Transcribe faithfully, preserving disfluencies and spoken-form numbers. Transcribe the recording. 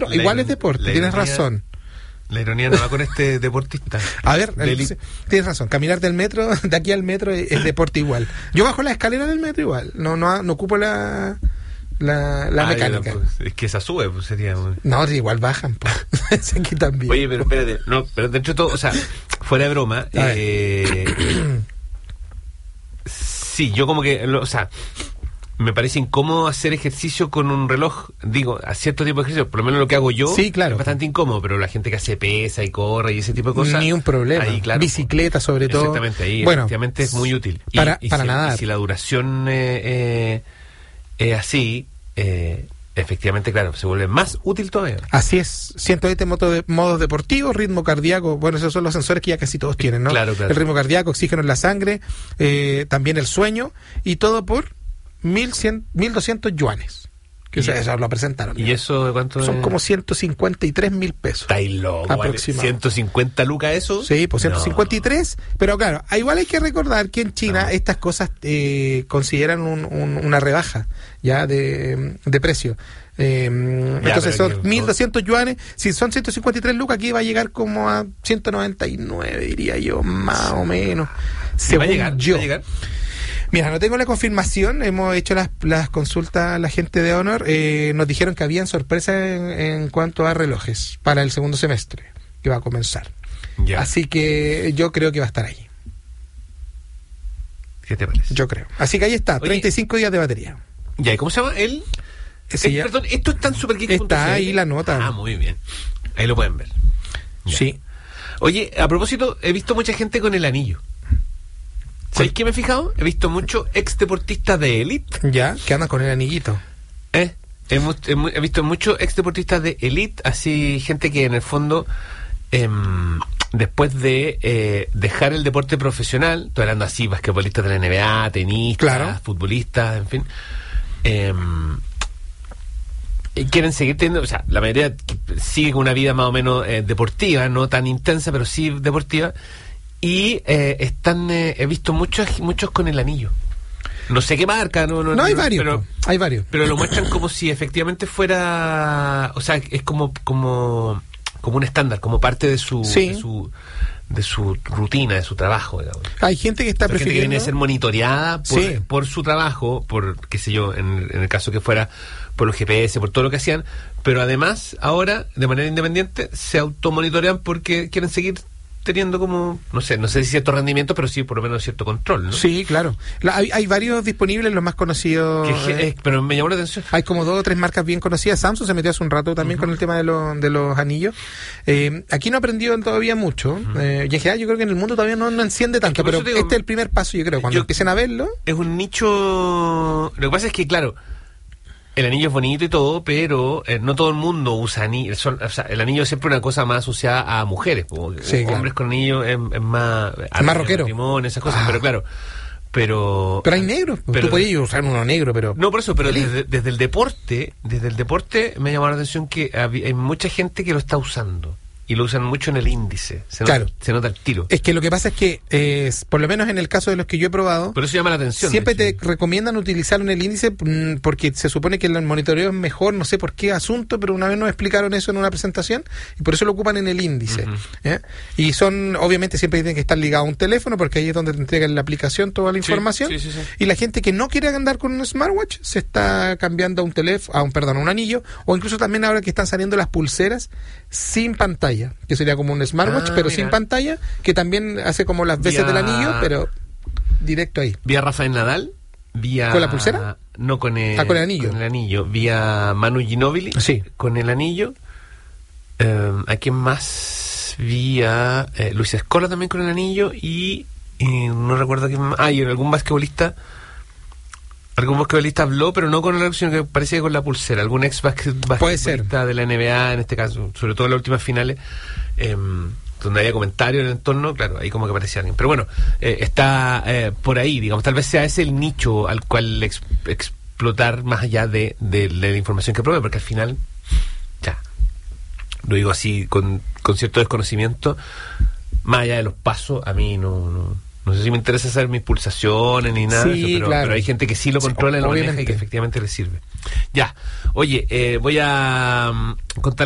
la igual iron, es deporte, tienes ironía, razón. La ironía no va con este deportista. A ver, el, tienes razón, caminar del metro, de aquí al metro es, es deporte igual. Yo bajo la escalera del metro igual, no no, no ocupo la la, la ah, mecánica. No, pues, es que esa sube, pues sería... No, igual bajan, pues. Aquí también. Oye, pero espérate, no, pero dentro de todo, o sea, fuera de broma, eh, sí, yo como que, o sea... Me parece incómodo hacer ejercicio con un reloj, digo, a cierto tipo de ejercicio, por lo menos lo que hago yo, sí, claro, es bastante incómodo, pero la gente que hace pesa y corre y ese tipo de cosas... Ni un problema, ahí, claro, bicicleta sobre todo. Exactamente, ahí bueno, efectivamente es muy útil. Para, y, y para si, nadar. Y si la duración eh, eh, es así, eh, efectivamente, claro, se vuelve más útil todavía. Así es, ciento veinte motos de, modos deportivos, ritmo cardíaco, bueno, esos son los sensores que ya casi todos tienen, ¿no? Claro, claro. El ritmo cardíaco, oxígeno en la sangre, eh, también el sueño, y todo por mil cien, mil doscientos yuanes. Que eso, eso lo presentaron. ¿Y ¿no? eso de cuánto? Son es? como ciento cincuenta y tres mil pesos. Está ahí loco. Aproximadamente. ¿ciento cincuenta lucas eso? Sí, pues ciento cincuenta y tres. No. Pero claro, igual hay que recordar que en China no. estas cosas eh, consideran un, un, una rebaja ya de, de precio. Eh, ya, entonces son mil doscientos yuanes. Si son ciento cincuenta y tres lucas, aquí va a llegar como a ciento noventa y nueve, diría yo, más o menos. ¿Se va a llegar? Yo. ¿Va a llegar? Mira, no tengo la confirmación, hemos hecho las, las consultas a la gente de Honor, eh, nos dijeron que habían sorpresas en, en cuanto a relojes para el segundo semestre, que va a comenzar. Ya. Así que yo creo que va a estar ahí. ¿Qué te parece? Yo creo. Así que ahí está, Oye, treinta y cinco días de batería. Ya, ¿y cómo se llama él? Sí, eh, perdón, esto está en Supergeek. Está ahí la nota. Ah, muy bien. Ahí lo pueden ver. Ya. Sí. Oye, a propósito, he visto mucha gente con el anillo. ¿Sabéis qué me he fijado? He visto muchos ex deportistas de élite. Ya, que andan con el anillito. ¿Eh? He, he, he visto muchos ex deportistas de élite, así gente que en el fondo, eh, después de eh, dejar el deporte profesional, estoy hablando así, basquetbolistas de la N B A, tenistas, claro, futbolistas, en fin, eh, y quieren seguir teniendo, o sea, la mayoría sigue con una vida más o menos eh, deportiva, no tan intensa, pero sí deportiva. Y eh, están, eh, he visto muchos muchos con el anillo. No sé qué marca, no, no, no hay no, varios, pero, hay varios. Pero lo muestran como si efectivamente fuera, o sea, es como como como un estándar, como parte de su sí. de su de su rutina, de su trabajo, digamos. Hay gente que está Hay prefiriendo gente que viene a ser monitoreada por, sí. por su trabajo, por qué sé yo, en, en el caso que fuera por los G P S, por todo lo que hacían, pero además ahora de manera independiente se automonitorean porque quieren seguir teniendo como, no sé, no sé si cierto rendimiento, pero sí por lo menos cierto control, ¿no? Sí, claro. La, hay, hay varios disponibles, los más conocidos. Que, eh, pero me llamó la atención. Hay como dos o tres marcas bien conocidas. Samsung se metió hace un rato también uh-huh. con el tema de, lo, de los anillos. Eh, aquí no aprendió todavía mucho. Uh-huh. Eh, y en general yo creo que en el mundo todavía no, no enciende tanto, pero digo, este es el primer paso, yo creo. Cuando yo, empiecen a verlo. Es un nicho. Lo que pasa es que, claro, el anillo es bonito y todo, pero eh, no todo el mundo usa anillo. O sea, el anillo es siempre una cosa más asociada a mujeres. Como sí, hombres claro. con anillo es, es más... Es más rockero. Esas cosas, ah. pero claro... Pero pero hay negros, pero, tú podías usar uno negro, pero... No, por eso, pero desde, desde el deporte, desde el deporte me ha llamado la atención que hay, hay mucha gente que lo está usando. Y lo usan mucho en el índice. Se nota, claro. se nota el tiro. Es que lo que pasa es que, eh, por lo menos en el caso de los que yo he probado... Por eso llama la atención. Siempre te recomiendan utilizarlo en el índice mmm, porque se supone que el monitoreo es mejor, no sé por qué asunto, pero una vez nos explicaron eso en una presentación y por eso lo ocupan en el índice. Uh-huh. ¿eh? Y son, obviamente, siempre tienen que estar ligados a un teléfono porque ahí es donde te entregan la aplicación toda la información. Sí, sí, sí, sí. Y la gente que no quiere andar con un smartwatch se está cambiando a un teléfono, a un, perdón, a un anillo, o incluso también ahora que están saliendo las pulseras sin pantalla, que sería como un smartwatch, ah, pero mira. sin pantalla, que también hace como las veces vía... del anillo, pero directo ahí. Vía Rafael Nadal, vía... ¿Con la pulsera? No, con el, ah, con el anillo. Con el anillo. Vía Manu Ginóbili, sí. con el anillo. Eh, ¿A quién más? Vía eh, Luis Escola también con el anillo y, y no recuerdo quién más. Ah, y algún basquetbolista... Algún basquetbolista habló, pero no con el anillo, sino que parece que con la pulsera. Algún ex basquetbolista de la N B A, en este caso, sobre todo en las últimas finales, eh, donde había comentarios en el entorno, claro, ahí como que aparecía alguien. Pero bueno, eh, está eh, por ahí, digamos, tal vez sea ese el nicho al cual ex, explotar más allá de, de, de la información que provee, porque al final, ya, lo digo así con, con cierto desconocimiento, más allá de los pasos, a mí no... no No sé si me interesa saber mis pulsaciones ni nada, sí, de eso, pero, claro. pero hay gente que sí lo controla, sí, lo maneja y que efectivamente le sirve. Ya, oye, eh, voy a um, contar